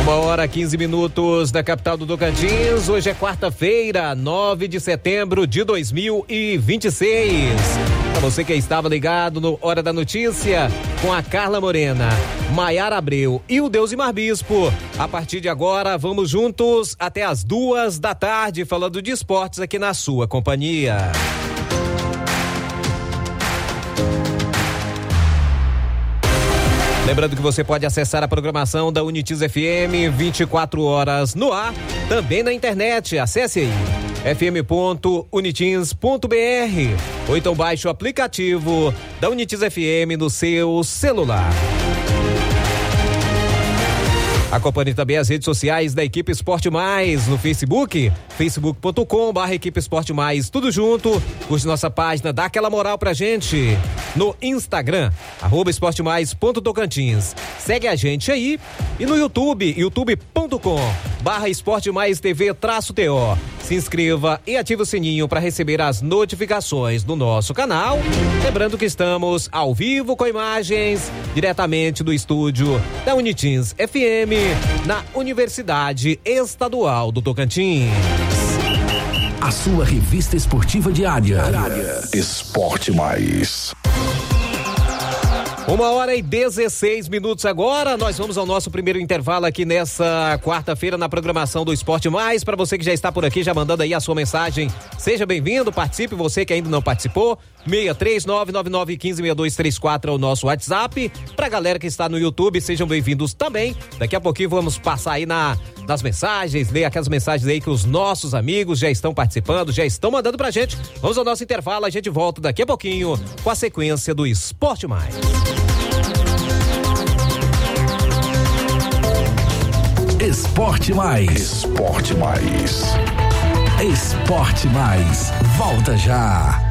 1h15 da capital do Tocantins. Hoje é quarta-feira, 9 de setembro de 2026. Para você que estava ligado no Hora da Notícia, com a Carla Morena, Maiara Abreu e o Deusimar Bispo. A partir de agora, vamos juntos até as 2 da tarde, falando de esportes aqui na sua companhia. Lembrando que você pode acessar a programação da Unitiz FM 24 horas no ar, também na internet. Acesse aí fm.unitiz.br ou então baixe o aplicativo da Unitiz FM no seu celular. Acompanhe também as redes sociais da Equipe Esporte Mais no Facebook, facebook.com/Equipe Esporte Mais, tudo junto. Curte nossa página, dá aquela moral pra gente. No Instagram, @esportemais.tocantins. Segue a gente aí. E no YouTube, youtube.com/Esporte Mais TV-TO. Se inscreva e ative o sininho para receber as notificações do nosso canal. Lembrando que estamos ao vivo com imagens diretamente do estúdio da Unitiz FM, na Universidade Estadual do Tocantins. A sua revista esportiva diária. Esporte Mais. 1h16 agora. Nós vamos ao nosso primeiro intervalo aqui nessa quarta-feira na programação do Esporte Mais. Para você que já está por aqui, já mandando aí a sua mensagem, seja bem-vindo, participe. Você que ainda não participou, 63999156234 é o nosso WhatsApp. Pra galera que está no YouTube, sejam bem-vindos também. Daqui a pouquinho vamos passar aí nas mensagens, ler aquelas mensagens aí que os nossos amigos já estão participando, já estão mandando pra gente. Vamos ao nosso intervalo, a gente volta daqui a pouquinho com a sequência do Esporte Mais. Esporte Mais. Esporte Mais. Esporte Mais. Volta já.